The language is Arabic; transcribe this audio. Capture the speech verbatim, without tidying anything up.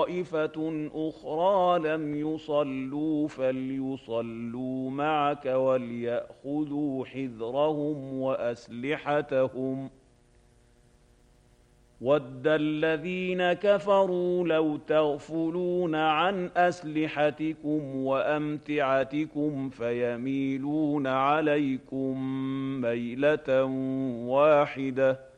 طائفة أخرى لم يصلوا فليصلوا معك وليأخذوا حذرهم وأسلحتهم وَدَّ الَّذِينَ كَفَرُوا لَوْ تَغْفُلُونَ عَنْ أَسْلِحَتِكُمْ وَأَمْتِعَتِكُمْ فَيَمِيلُونَ عَلَيْكُم مَّيْلَةً وَاحِدَةً